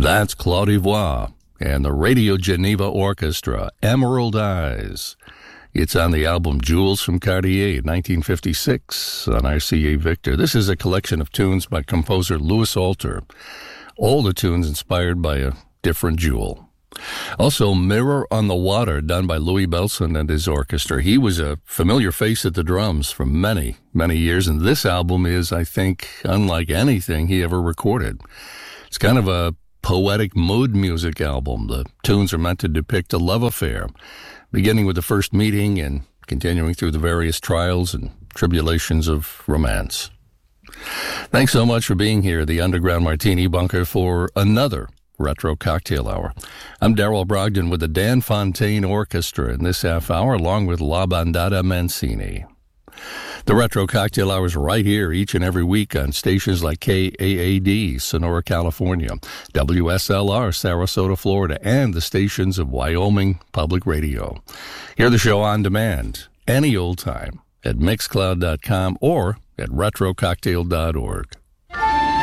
That's Claude Ivoire and the Radio Geneva Orchestra, Emerald Eyes. It's on the album Jewels from Cartier, 1956, on RCA Victor. This is a collection of tunes by composer Louis Alter. All the tunes inspired by a different jewel. Also, Mirror on the Water, done by Louis Bellson and his orchestra. He was a familiar face at the drums for many, many years, and this album is, I think, unlike anything he ever recorded. It's kind of a poetic mood music album. The tunes are meant to depict a love affair, beginning with the first meeting and continuing through the various trials and tribulations of romance. Thanks so much for being here, the Underground Martini Bunker, for another Retro Cocktail Hour. I'm Darrell Brogdon with the Dan Fontaine Orchestra in this half hour, along with La Bandada Mancini. The Retro Cocktail Hour is right here each and every week on stations like KAAD, Sonora, California, WSLR, Sarasota, Florida, and the stations of Wyoming Public Radio. Hear the show on demand, any old time, at Mixcloud.com or at RetroCocktail.org.